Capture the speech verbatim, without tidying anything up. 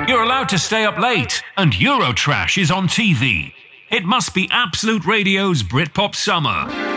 You're allowed to stay up late, and Eurotrash is on T V. It must be Absolute Radio's Britpop Summer.